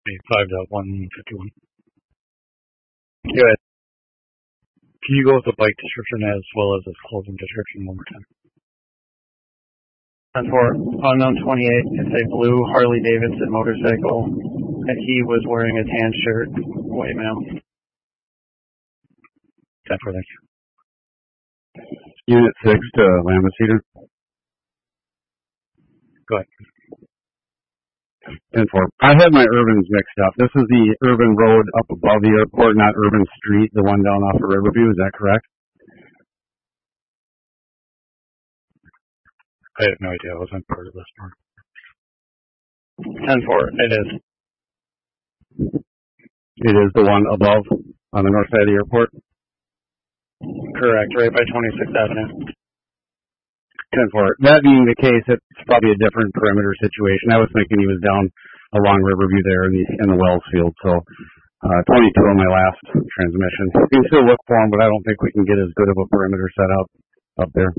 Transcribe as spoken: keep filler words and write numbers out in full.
five dot one fifty-one. Good. Can you go with the bike description as well as its clothing description one more time? ten four, unknown twenty-eight, it's a blue Harley Davidson motorcycle, and he was wearing a tan shirt, white male. ten four, thank you. Unit six to Lambeseter. Go ahead. ten four. I had my urbans mixed up. This is the urban road up above the airport, not urban street, the one down off of Riverview. Is that correct? I have no idea. I wasn't part of this part. ten four, it is. It is the one above on the north side of the airport? Correct, right by twenty-sixth Avenue. ten four. That being the case, it's probably a different perimeter situation. I was thinking he was down along Riverview there in the, in the Wells field. So uh, twenty-two on my last transmission. We can still look for him, but I don't think we can get as good of a perimeter set up up there.